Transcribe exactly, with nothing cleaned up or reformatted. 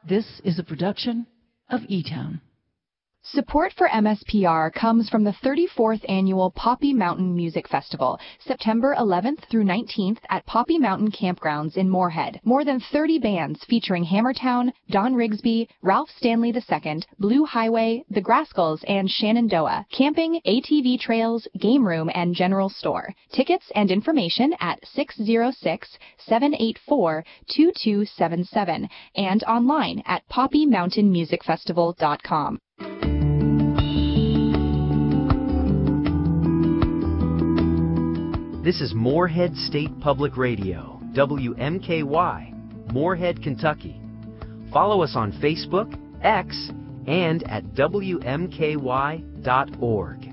This is a production of E-Town. Support for M S P R comes from the thirty-fourth Annual Poppy Mountain Music Festival, September eleventh through nineteenth at Poppy Mountain Campgrounds in Moorhead. More than thirty bands featuring Hammertown, Don Rigsby, Ralph Stanley the Second, Blue Highway, The Grascals, and Shenandoah. Camping, A T V trails, game room, and general store. Tickets and information at six zero six, seven eight four, two two seven seven and online at poppy mountain music festival dot com. This is Moorhead State Public Radio, W M K Y, Moorhead, Kentucky. Follow us on Facebook, X, and at W M K Y dot org.